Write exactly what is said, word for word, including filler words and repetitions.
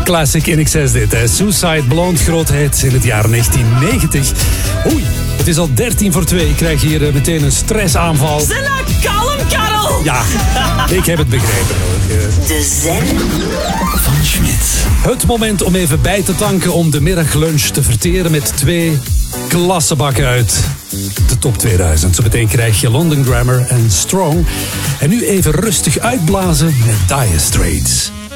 classic in excess dit. Hè. Suicide Blonde, grootheid in het jaar negentien negentig. Oei, het is al dertien voor twee. Ik krijg hier meteen een stressaanval. Zena, kalm, Karel! Ja, ik heb het begrepen. De zen van Schmidt. Het moment om even bij te tanken om de middaglunch te verteren met twee klassebakken uit de top tweeduizend. Zometeen krijg je London Grammar en Strong. En nu even rustig uitblazen met Dire Straits.